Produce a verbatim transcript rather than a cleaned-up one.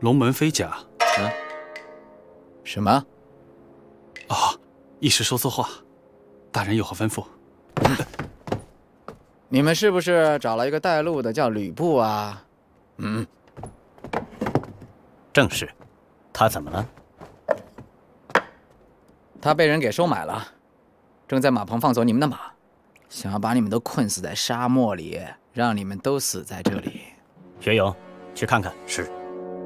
龙门飞甲。 嗯，什么？ 啊，一时说错话，大人有何吩咐？ 你们是不是找了一个带路的叫吕布啊？嗯， 正是。他怎么了？ 他被人给收买了，正在马棚放走你们的马，想要把你们都困死在沙漠里，让你们都死在这里。 学勇，去看看。 是。